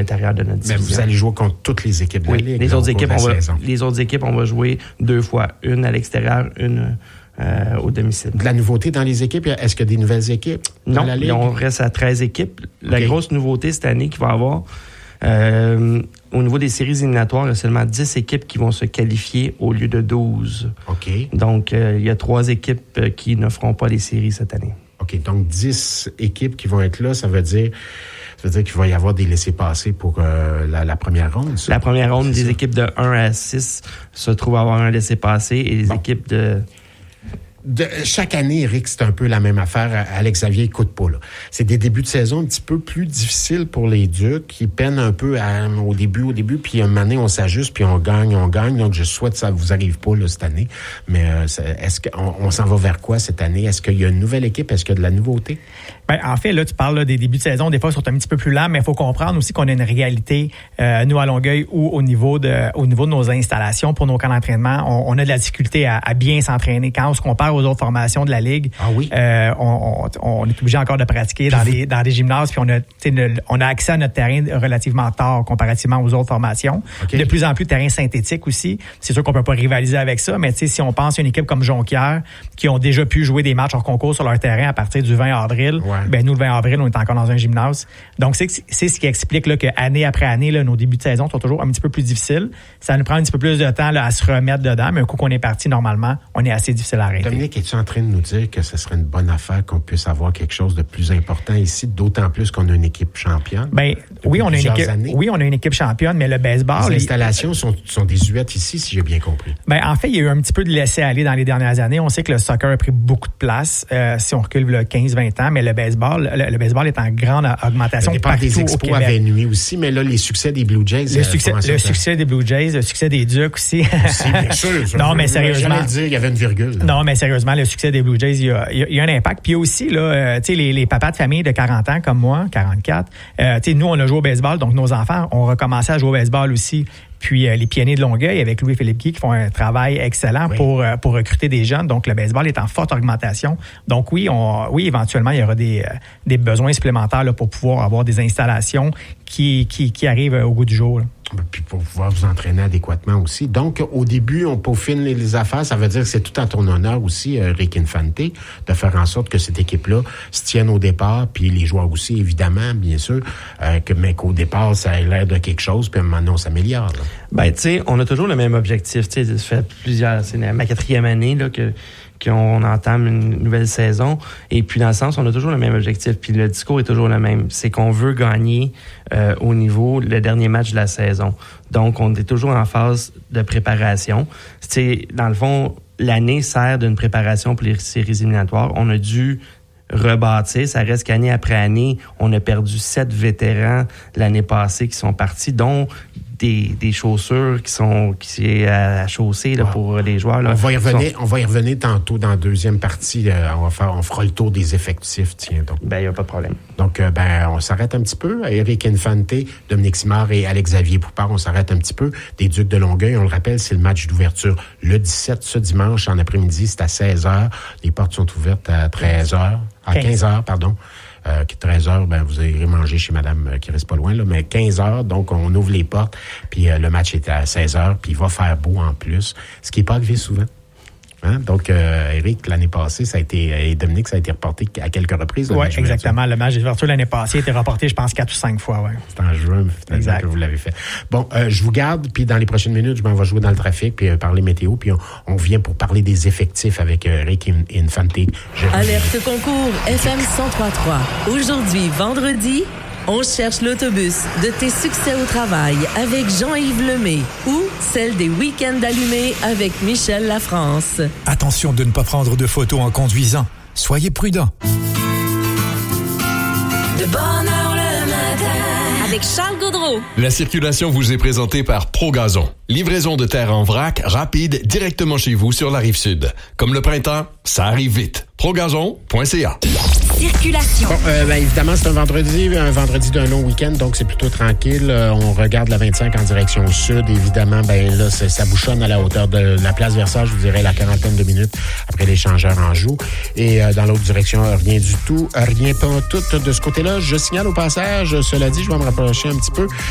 l'intérieur de notre division. Mais vous allez jouer contre toutes les équipes de la Ligue. Les autres équipes, on va jouer 2 fois. Une à l'extérieur, une au domicile. De la nouveauté dans les équipes, est-ce qu'il y a des nouvelles équipes dans la Ligue? Non, on reste à 13 équipes. La grosse nouveauté cette année qu'il va y avoir, au niveau des séries éliminatoires, il y a seulement 10 équipes qui vont se qualifier au lieu de 12. OK. Donc, il y a 3 équipes qui ne feront pas les séries cette année. OK, donc 10 équipes qui vont être là, ça veut dire qu'il va y avoir des laissez-passer pour la première ronde, ça? La première ronde, des équipes de 1 à 6 se trouvent avoir un laissez-passer et les équipes chaque année, Eric, c'est un peu la même affaire. Alex Xavier, écoute pas, là. C'est des débuts de saison un petit peu plus difficiles pour les Ducs, qui peinent un peu au début, puis un moment donné, on s'ajuste, puis on gagne. Donc, je souhaite que ça vous arrive pas, là, cette année. Mais est-ce qu'on s'en va vers quoi cette année? Est-ce qu'il y a une nouvelle équipe? Est-ce qu'il y a de la nouveauté? Ben, en fait, là, tu parles là, des débuts de saison. Des fois, ils sont un petit peu plus lents, mais il faut comprendre aussi qu'on a une réalité, nous, à Longueuil, ou au niveau de nos installations, pour nos camps d'entraînement, on a de la difficulté à bien s'entraîner. Quand on se compare aux autres formations de la Ligue, on est obligé encore de pratiquer dans des gymnases, puis on a accès à notre terrain relativement tard comparativement aux autres formations. Okay. De plus en plus de terrains synthétiques aussi. C'est sûr qu'on peut pas rivaliser avec ça, mais si on pense à une équipe comme Jonquière, qui ont déjà pu jouer des matchs hors concours sur leur terrain à partir du 20 avril, ben nous, le 20 avril, on est encore dans un gymnase. Donc, c'est ce qui explique là, que année après année, là, nos débuts de saison sont toujours un petit peu plus difficiles. Ça nous prend un petit peu plus de temps là, à se remettre dedans, mais un coup qu'on est parti, normalement, on est assez difficile à arrêter. Dominique, es-tu en train de nous dire que ce serait une bonne affaire qu'on puisse avoir quelque chose de plus important ici, d'autant plus qu'on a une équipe championne? Ben, oui, on a une équipe championne, mais le baseball... Les installations sont désuètes ici, si j'ai bien compris. Ben, en fait, il y a eu un petit peu de laisser-aller dans les dernières années. On sait que le soccer a pris beaucoup de place, si on recule le 15-20 ans, mais le baseball est en grande augmentation partout des expos au Québec. Avait nuit aussi, mais là, les succès des Blue Jays... Le succès des Blue Jays, le succès des Ducs aussi. Bien sûr. Non, mais sérieusement... Je dire, il y avait une virgule. Là. Non, mais sérieusement, le succès des Blue Jays, il y a un impact. Puis aussi, là, tu sais, les papas de famille de 40 ans comme moi, 44, tu sais, nous, on a joué au baseball, donc nos enfants ont recommencé à jouer au baseball aussi. Puis les Pionniers de Longueuil avec Louis-Philippe Guy qui font un travail excellent pour recruter des jeunes. Donc le baseball est en forte augmentation. Donc oui, éventuellement il y aura des besoins supplémentaires là, pour pouvoir avoir des installations qui arrivent au goût du jour. Là. Puis pour pouvoir vous entraîner adéquatement aussi. Donc, au début, on peaufine les affaires. Ça veut dire que c'est tout à ton honneur aussi, Rick Infante, de faire en sorte que cette équipe-là se tienne au départ, puis les joueurs aussi, évidemment, bien sûr, mais qu'au départ, ça ait l'air de quelque chose, puis maintenant, on s'améliore. Là. Ben, tu sais, on a toujours le même objectif. Tu sais, ça fait c'est ma 4e année là qu'on entame une nouvelle saison. Et puis, dans le sens, on a toujours le même objectif. Puis, le discours est toujours le même. C'est qu'on veut gagner au niveau le dernier match de la saison. Donc, on est toujours en phase de préparation. C'est dans le fond, l'année sert d'une préparation pour les séries éliminatoires. On a dû rebâtir. Ça reste qu'année après année, on a perdu 7 vétérans l'année passée qui sont partis, dont des chaussures qui est à la chaussée là, pour les joueurs. Là, on va y revenir tantôt dans la deuxième partie. On fera le tour des effectifs. Tiens, donc. Ben, il n'y a pas de problème. Donc, on s'arrête un petit peu. Eric Infante, Dominique Simard et Alex Xavier Poupard, on s'arrête un petit peu. Des Ducs de Longueuil, on le rappelle, c'est le match d'ouverture le 17, ce dimanche, en après-midi, c'est à 16h. Les portes sont ouvertes à 13h. À 15h, pardon. 13h, ben vous irez manger chez madame qui reste pas loin, là, mais 15h, donc on ouvre les portes, puis le match est à 16h, puis il va faire beau en plus, ce qui n'est pas arrivé souvent. Hein? Donc, Eric, l'année passée, ça a été, et Dominique, ça a été reporté à quelques reprises. Oui, exactement. Le match d'ouverture l'année passée a été reporté, je pense, 4 ou 5 fois. Ouais. C'est en juin, que vous l'avez fait. Bon, je vous garde, puis dans les prochaines minutes, je m'en vais jouer dans le trafic, puis parler météo, puis on vient pour parler des effectifs avec Eric Infante. Alerte concours FM 103.3. Aujourd'hui, vendredi, on cherche l'autobus de tes succès au travail avec Jean-Yves Lemay ou celle des week-ends allumés avec Michel Lafrance. Attention de ne pas prendre de photos en conduisant. Soyez prudents. De bonne heure le matin avec Charles Gaudreau. La circulation vous est présentée par ProGazon. Livraison de terre en vrac, rapide, directement chez vous sur la Rive-Sud. Comme le printemps, ça arrive vite. ProGazon.ca. Circulation. Bon, évidemment, c'est un vendredi d'un long week-end, donc c'est plutôt tranquille. On regarde la 25 en direction sud. Évidemment, là, ça bouchonne à la hauteur de la place Versailles, je vous dirais la quarantaine de minutes après l'échangeur en joue. Et dans l'autre direction, rien du tout. Rien pas tout de ce côté-là. Je signale au passage, cela dit, je vais me rapprocher un petit peu.